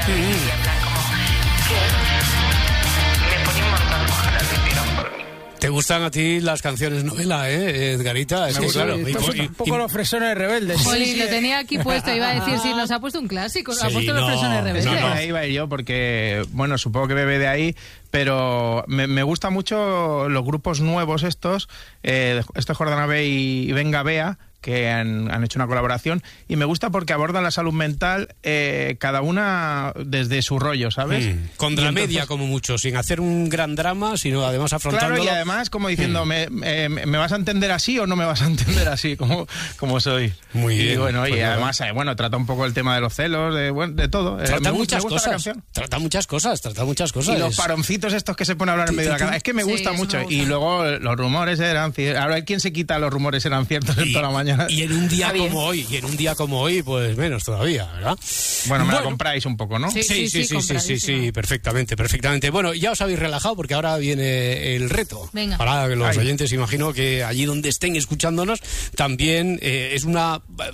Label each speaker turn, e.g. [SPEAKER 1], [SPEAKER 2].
[SPEAKER 1] Y en plan como que me pone un montón, ojalá lo hicieran por mí.
[SPEAKER 2] ¿Te gustan a ti las canciones novela, Edgarita? Es que, claro.
[SPEAKER 3] Un poco los Fresones Rebeldes.
[SPEAKER 4] Jolín, lo tenía aquí puesto, iba a decir, sí, nos ha puesto un clásico, ha puesto los Fresones Rebeldes.
[SPEAKER 3] Ahí iba yo porque, bueno, supongo que bebe de ahí, pero me gusta mucho los grupos nuevos estos, Jordana B y Venga Bea, que han hecho una colaboración, y me gusta porque abordan la salud mental cada una desde su rollo, ¿sabes?
[SPEAKER 2] Con dramedia, como mucho, sin hacer un gran drama, sino además afrontándolo.
[SPEAKER 3] Claro, y además como diciendo, ¿me vas a entender así o no me vas a entender así como soy?
[SPEAKER 2] Muy bien.
[SPEAKER 3] Y bueno,
[SPEAKER 2] pues
[SPEAKER 3] y además, trata un poco el tema de los celos, de todo.
[SPEAKER 2] Trata muchas cosas. Trata muchas cosas.
[SPEAKER 3] Y los paroncitos estos que se pone a hablar en medio de la cara. Es que me gusta mucho. Y luego los rumores eran ciertos. Ahora, ¿quién se quita los rumores eran ciertos en toda la mañana?
[SPEAKER 2] Y en un día como hoy, pues menos todavía, ¿verdad?
[SPEAKER 3] Bueno, me la compráis un poco, ¿no?
[SPEAKER 2] Sí, perfectamente. Bueno, ya os habéis relajado porque ahora viene el reto.
[SPEAKER 4] Venga.
[SPEAKER 2] Para los oyentes, imagino que allí donde estén escuchándonos, también es una